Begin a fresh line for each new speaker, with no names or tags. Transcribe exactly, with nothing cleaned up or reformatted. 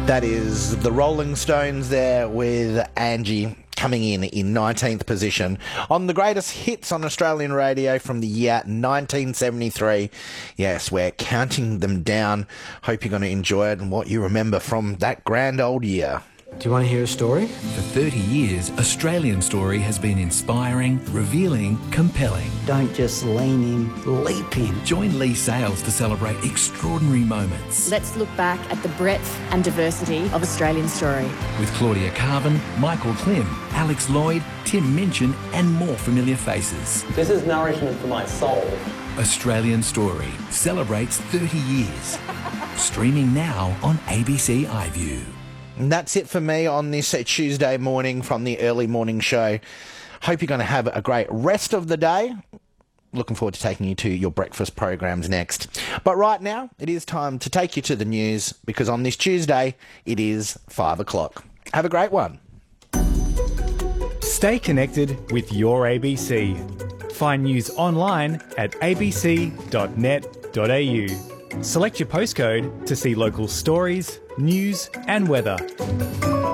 That is the Rolling Stones there with Angie coming in in nineteenth position on the greatest hits on Australian radio from the year nineteen seventy-three. Yes, we're counting them down. Hope you're going to enjoy it and what you remember from that grand old year.
Do you want to hear a story?
For thirty years, Australian Story has been inspiring, revealing, compelling.
Don't just lean in, leap in.
Join Lee Sales to celebrate extraordinary moments.
Let's look back at the breadth and diversity of Australian Story.
With Claudia Carvin, Michael Klim, Alex Lloyd, Tim Minchin and more familiar faces.
This is nourishment for my soul.
Australian Story celebrates thirty years. Streaming now on A B C iView.
And that's it for me on this Tuesday morning from the early morning show. Hope you're going to have a great rest of the day. Looking forward to taking you to your breakfast programs next. But right now, it is time to take you to the news because on this Tuesday, it is five o'clock. Have a great one.
Stay connected with your A B C. Find news online at a b c dot net dot a u. Select your postcode to see local stories, news and weather.